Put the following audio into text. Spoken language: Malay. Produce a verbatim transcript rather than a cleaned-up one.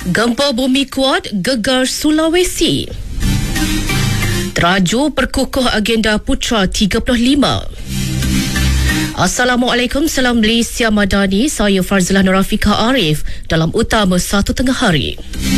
Gempa bumi kuat gegar Sulawesi. Teraju perkukuh agenda Putra tiga puluh lima. Assalamualaikum, salam Malaysia Madani. Saya Farzlah Nurafika Arif dalam utama satu tengah hari.